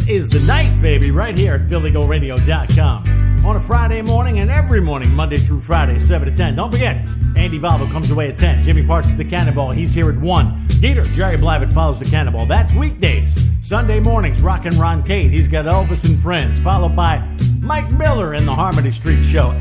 is the night, baby, right here at PhillyGoRadio.com. On a Friday morning and every morning, Monday through Friday, 7 to 10. Don't forget, Andy Valvo comes away at 10. Jimmy Parts the Cannonball, he's here at 1. Dieter, Jerry Blavitt follows the Cannonball. That's weekdays. Sunday mornings, Rockin' Ron Cade. He's got Elvis and Friends, followed by Mike Miller in the Harmony Street Show.